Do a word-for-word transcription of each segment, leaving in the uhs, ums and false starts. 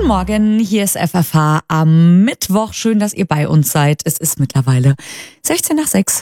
Morgen, hier ist F F H am Mittwoch. Schön, dass ihr bei uns seid. Es ist mittlerweile sechzehn nach sechs.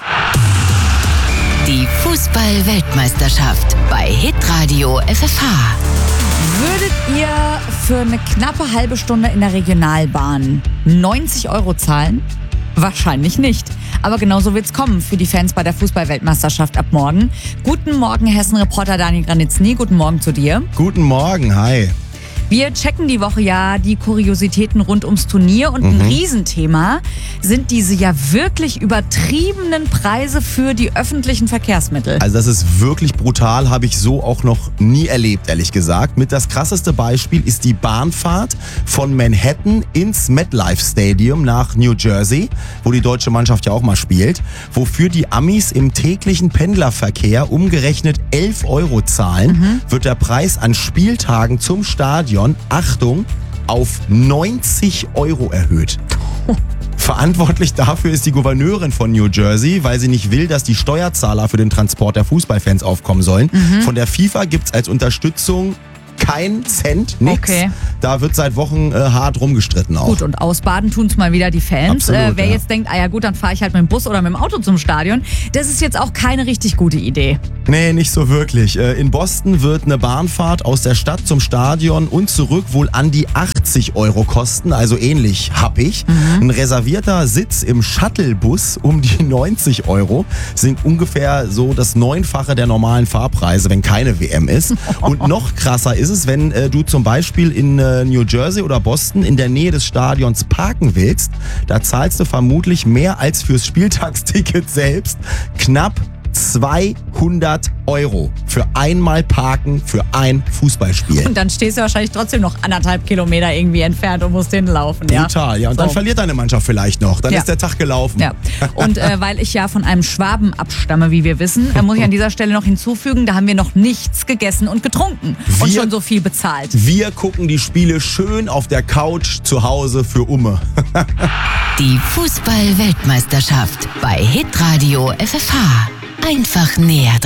Die Fußball-Weltmeisterschaft bei Hitradio F F H. Würdet ihr für eine knappe halbe Stunde in der Regionalbahn neunzig Euro zahlen? Wahrscheinlich nicht. Aber genauso wird's kommen für die Fans bei der Fußball-Weltmeisterschaft ab morgen. Guten Morgen, Hessen-Reporter Daniel Granitzny. Guten Morgen zu dir. Guten Morgen, hi. Wir checken die Woche ja die Kuriositäten rund ums Turnier und ein Mhm. Riesenthema sind diese ja wirklich übertriebenen Preise für die öffentlichen Verkehrsmittel. Also das ist wirklich brutal, habe ich so auch noch nie erlebt, ehrlich gesagt. Mit das krasseste Beispiel ist die Bahnfahrt von Manhattan ins MetLife Stadium nach New Jersey, wo die deutsche Mannschaft ja auch mal spielt, wofür die Amis im täglichen Pendlerverkehr umgerechnet elf Euro zahlen, mhm. wird der Preis an Spieltagen zum Stadion, Achtung, auf neunzig Euro erhöht. Verantwortlich dafür ist die Gouverneurin von New Jersey, weil sie nicht will, dass die Steuerzahler für den Transport der Fußballfans aufkommen sollen. Mhm. Von der FIFA gibt's als Unterstützung kein Cent, nix. Okay. Da wird seit Wochen äh, hart rumgestritten auch. Gut, und ausbaden tun's mal wieder die Fans. Absolut, äh, wer ja. jetzt denkt, ah ja gut, dann fahre ich halt mit dem Bus oder mit dem Auto zum Stadion, das ist jetzt auch keine richtig gute Idee. Nee, nicht so wirklich. Äh, in Boston wird eine Bahnfahrt aus der Stadt zum Stadion und zurück wohl an die achtzig Euro kosten, also ähnlich happig. Mhm. Ein reservierter Sitz im Shuttlebus um die neunzig Euro sind ungefähr so das Neunfache der normalen Fahrpreise, wenn keine W M ist. Und noch krasser ist es, wenn äh, du zum Beispiel in äh, New Jersey oder Boston in der Nähe des Stadions parken willst, da zahlst du vermutlich mehr als fürs Spieltagsticket selbst, knapp zweihundert Euro für einmal Parken für ein Fußballspiel. Und dann stehst du wahrscheinlich trotzdem noch anderthalb Kilometer irgendwie entfernt und musst hinlaufen. Ja? Brutal, ja. Und so. Dann verliert deine Mannschaft vielleicht noch. Dann Ja. ist der Tag gelaufen. Ja, und äh, weil ich ja von einem Schwaben abstamme, wie wir wissen, äh, muss ich an dieser Stelle noch hinzufügen, da haben wir noch nichts gegessen und getrunken und Wir- schon so viel bezahlt. Wir gucken die Spiele schön auf der Couch zu Hause für Umme. Die Fußball-Weltmeisterschaft bei Hitradio F F H. Einfach näher dran.